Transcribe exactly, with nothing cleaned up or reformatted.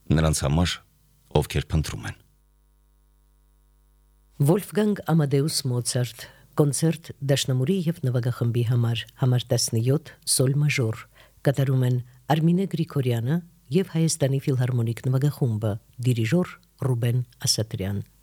նրանց համար, ովքեր փնտրում են։ Վոլֆգանգ Ամադեուս Մոցարտ, կոնցերտ դաշնամուրի և նվագախմբի համար, համար տասնյոթ, սոլ մաժոր, կատարում են Արմինե Գրիգորյանը և Հայաստանի ֆիլհարմոնիկ նվագախումբը, դիրիժոր Ռուբեն Ասատրյան։